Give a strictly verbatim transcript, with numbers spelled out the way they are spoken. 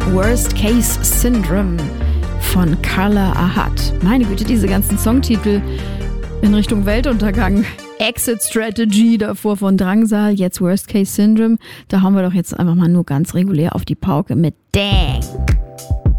Worst Case Syndrome von Carla Ahad. Meine Güte, diese ganzen Songtitel in Richtung Weltuntergang. Exit Strategy davor von Drangsal, jetzt Worst Case Syndrome. Da hauen wir doch jetzt einfach mal nur ganz regulär auf die Pauke mit Dang.